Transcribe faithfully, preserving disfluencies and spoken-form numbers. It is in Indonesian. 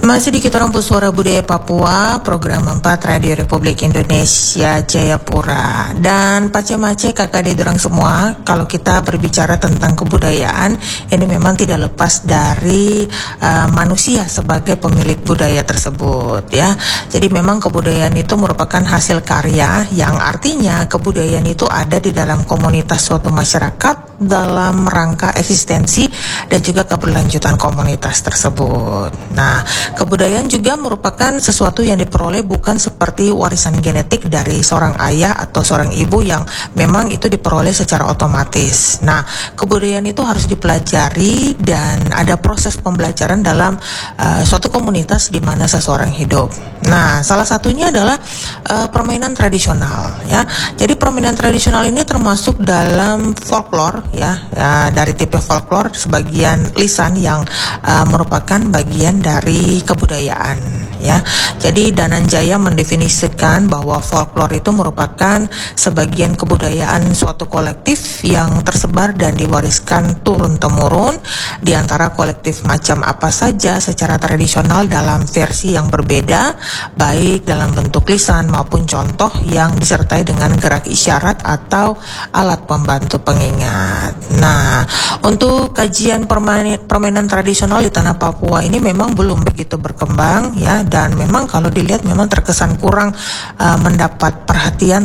Masih di Kita Rumput Suara Budaya Papua, program empat Radio Republik Indonesia Jayapura. Dan pace-mace kakak adik dorang semua, kalau kita berbicara tentang kebudayaan, ini memang tidak lepas dari uh, manusia sebagai pemilik budaya tersebut, ya. Jadi memang kebudayaan itu merupakan hasil karya, yang artinya kebudayaan itu ada di dalam komunitas suatu masyarakat dalam rangka eksistensi dan juga keberlanjutan komunitas tersebut. Nah, kebudayaan juga merupakan sesuatu yang diperoleh bukan seperti warisan genetik dari seorang ayah atau seorang ibu yang memang itu diperoleh secara otomatis. Nah, kebudayaan itu harus dipelajari dan ada proses pembelajaran dalam uh, suatu komunitas di mana seseorang hidup. Nah, salah satunya adalah uh, permainan tradisional, ya. Jadi permainan tradisional ini termasuk dalam folklore, ya, uh, dari tipe folklore sebagian lisan yang uh, merupakan bagian dari kebudayaan, ya. Jadi Dananjaya mendefinisikan bahwa folklore itu merupakan sebagian kebudayaan suatu kolektif yang tersebar dan diwariskan turun temurun di antara kolektif macam apa saja secara tradisional dalam versi yang berbeda, baik dalam bentuk lisan maupun contoh yang disertai dengan gerak isyarat atau alat pembantu pengingat. Nah, untuk kajian permainan, permainan tradisional di tanah Papua ini memang belum begitu berkembang, ya, dan memang kalau dilihat memang terkesan kurang uh, mendapat perhatian